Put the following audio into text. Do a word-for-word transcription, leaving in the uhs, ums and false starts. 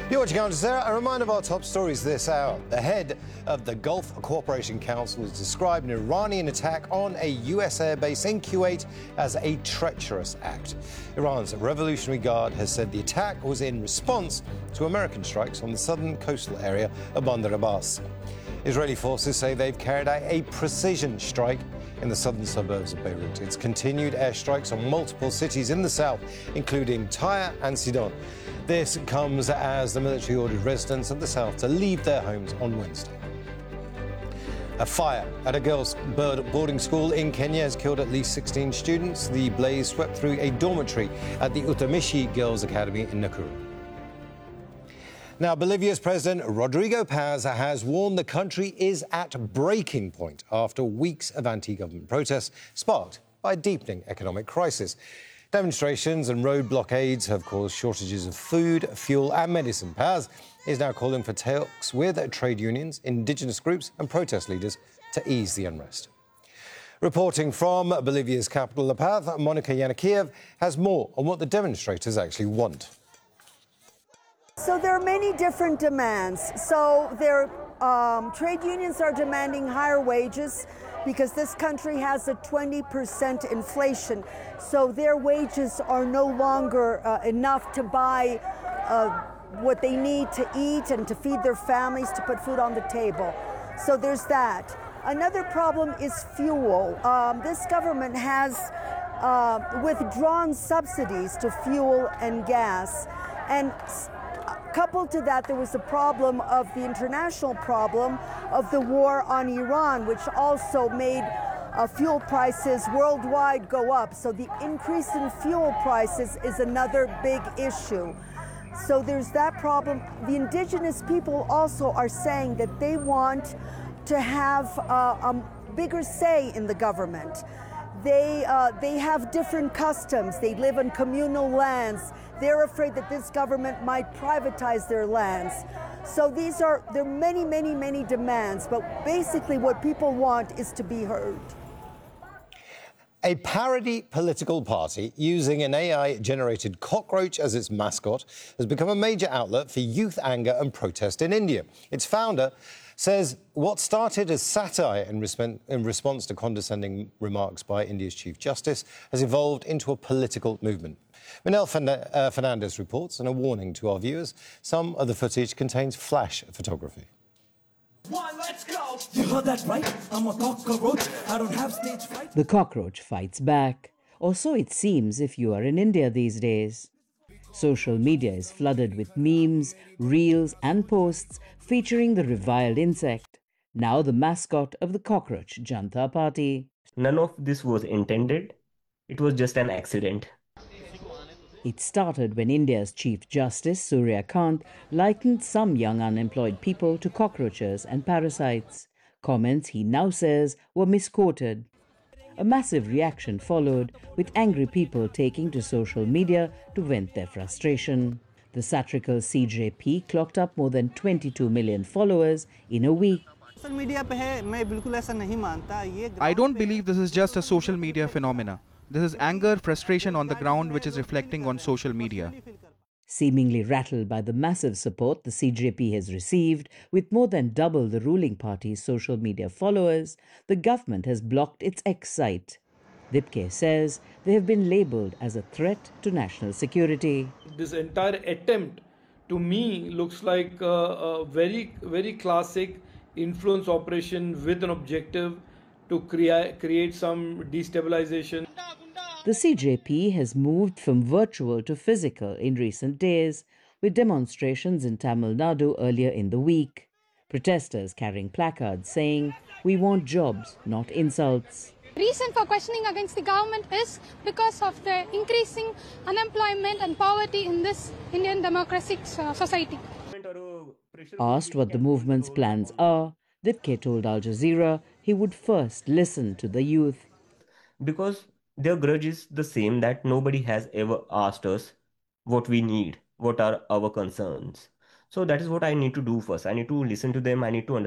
You're watching Al Jazeera. A reminder of our top stories this hour. The head of the Gulf Cooperation Council has described an Iranian attack on a U S airbase in Kuwait as a treacherous act. Iran's Revolutionary Guard has said the attack was in response to American strikes on the southern coastal area of Bandar Abbas. Israeli forces say they've carried out a precision strike in the southern suburbs of Beirut. It's continued airstrikes on multiple cities in the south, including Tyre and Sidon. This comes as the military ordered residents of the south to leave their homes on Wednesday. A fire at a girls' boarding school in Kenya has killed at least sixteen students. The blaze swept through a dormitory at the Utamishi Girls' Academy in Nakuru. Now, Bolivia's President Rodrigo Paz has warned the country is at breaking point after weeks of anti-government protests sparked by a deepening economic crisis. Demonstrations and road blockades have caused shortages of food, fuel and medicine. Paz is now calling for talks with trade unions, indigenous groups and protest leaders to ease the unrest. Reporting from Bolivia's capital, La Paz, Monica Yanakiev has more on what the demonstrators actually want. So there are many different demands. So their um, trade unions are demanding higher wages because this country has a twenty percent inflation. So their wages are no longer uh, enough to buy uh, what they need to eat and to feed their families, to put food on the table. So there's that. Another problem is fuel. Um, this government has uh, withdrawn subsidies to fuel and gas. And coupled to that, there was a problem of the international problem of the war on Iran, which also made uh, fuel prices worldwide go up. So the increase in fuel prices is another big issue. So there's that problem. The indigenous people also are saying that they want to have uh, a bigger say in the government. They, uh, they have different customs. They live on communal lands. They're afraid that this government might privatize their lands. So these are, there are many, many, many demands, but basically what people want is to be heard. A parody political party using an A I-generated cockroach as its mascot has become a major outlet for youth anger and protest in India. Its founder says what started as satire in, resp- in response to condescending remarks by India's Chief Justice has evolved into a political movement. Manel Fern- uh, Fernandez reports, and a warning to our viewers, some of the footage contains flash photography. One, let's go. You heard that right? I'm a cockroach. I don't have stage fright. The cockroach fights back, or so it seems if you are in India these days. Social media is flooded with memes, reels and posts featuring the reviled insect, now the mascot of the Cockroach Janata Party. None of this was intended. It was just an accident. It started when India's Chief Justice Surya Kant likened some young unemployed people to cockroaches and parasites, comments he now says were misquoted. A massive reaction followed, with angry people taking to social media to vent their frustration. The satirical C J P clocked up more than twenty-two million followers in a week. I don't believe this is just a social media phenomena. This is anger, frustration on the ground which is reflecting on social media. Seemingly rattled by the massive support the C J P has received, with more than double the ruling party's social media followers, the government has blocked its X site. Dipke says they have been labelled as a threat to national security. This entire attempt, to me, looks like a, a very, very classic influence operation with an objective to create, create some destabilization. The C J P has moved from virtual to physical in recent days, with demonstrations in Tamil Nadu earlier in the week. Protesters carrying placards saying, "We want jobs, not insults." Reason for questioning against the government is because of the increasing unemployment and poverty in this Indian democratic society. Asked what the movement's plans are, Dipke told Al Jazeera he would first listen to the youth. Because their grudge is the same, that nobody has ever asked us what we need, what are our concerns. So that is what I need to do first. I need to listen to them. I need to understand